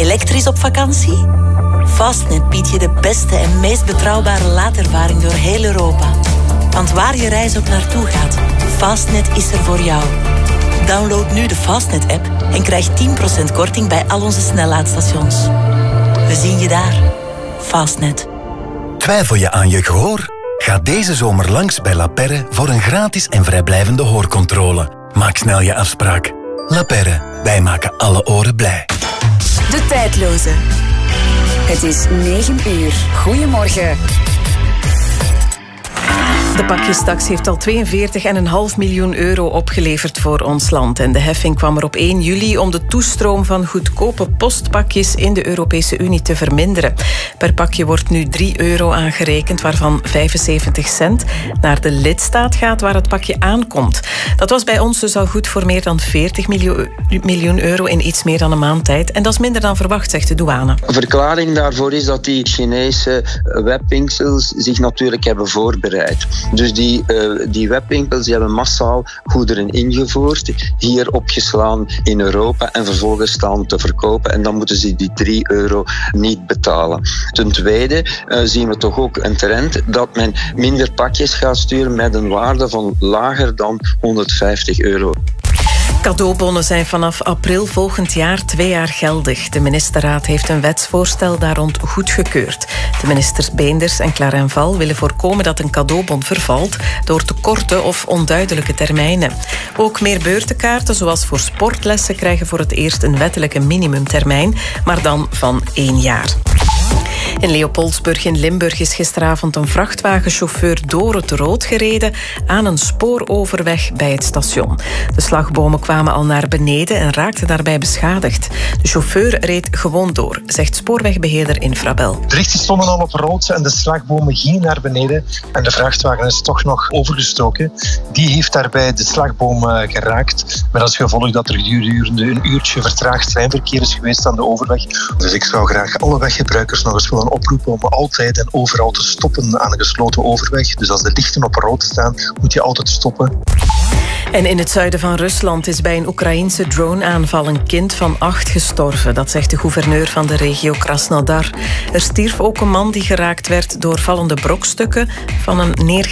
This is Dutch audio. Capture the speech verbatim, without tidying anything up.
Elektrisch op vakantie? Fastnet biedt je de beste en meest betrouwbare laadervaring door heel Europa. Want waar je reis ook naartoe gaat, Fastnet is er voor jou. Download nu de Fastnet-app en krijg tien procent korting bij al onze snellaadstations. We zien je daar. Fastnet. Twijfel je aan je gehoor? Ga deze zomer langs bij La Perre voor een gratis en vrijblijvende hoorcontrole. Maak snel je afspraak. La Perre, wij maken alle oren blij. De tijdloze. Het is negen uur. Goedemorgen. De pakjestaks heeft al tweeënveertig komma vijf miljoen euro opgeleverd voor ons land. En de heffing kwam er op één juli om de toestroom van goedkope postpakjes in de Europese Unie te verminderen. Per pakje wordt nu drie euro aangerekend, waarvan vijfenzeventig cent naar de lidstaat gaat waar het pakje aankomt. Dat was bij ons dus al goed voor meer dan veertig miljoen euro in iets meer dan een maand tijd. En dat is minder dan verwacht, zegt de douane. Een verklaring daarvoor is dat die Chinese webwinkels zich natuurlijk hebben voorbereid. Dus die, uh, die webwinkels die hebben massaal goederen ingevoerd, hier opgeslaan in Europa en vervolgens staan te verkopen. En dan moeten ze die drie euro niet betalen. Ten tweede uh, zien we toch ook een trend dat men minder pakjes gaat sturen met een waarde van lager dan honderdvijftig euro. Cadeaubonnen zijn vanaf april volgend jaar twee jaar geldig. De ministerraad heeft een wetsvoorstel daar rond goedgekeurd. De ministers Beenders en Clarenval willen voorkomen dat een cadeaubon vervalt door te korte of onduidelijke termijnen. Ook meer beurtenkaarten, zoals voor sportlessen, krijgen voor het eerst een wettelijke minimumtermijn, maar dan van één jaar. In Leopoldsburg in Limburg is gisteravond een vrachtwagenchauffeur door het rood gereden aan een spooroverweg bij het station. De slagbomen kwamen al naar beneden en raakten daarbij beschadigd. De chauffeur reed gewoon door, zegt spoorwegbeheerder Infrabel. De lichten stonden al op rood en de slagbomen gingen naar beneden en de vrachtwagen is toch nog overgestoken. Die heeft daarbij de slagboom geraakt, met als gevolg dat er gedurende een uurtje vertraagd treinverkeer is geweest aan de overweg. Dus ik zou graag alle weggebruikers nog eens willen oproepen om altijd en overal te stoppen aan een gesloten overweg. Dus als de lichten op rood staan, moet je altijd stoppen. En in het zuiden van Rusland is bij een Oekraïense drone-aanval een kind van acht gestorven. Dat zegt de gouverneur van de regio Krasnodar. Er stierf ook een man die geraakt werd door vallende brokstukken van een neergeslagen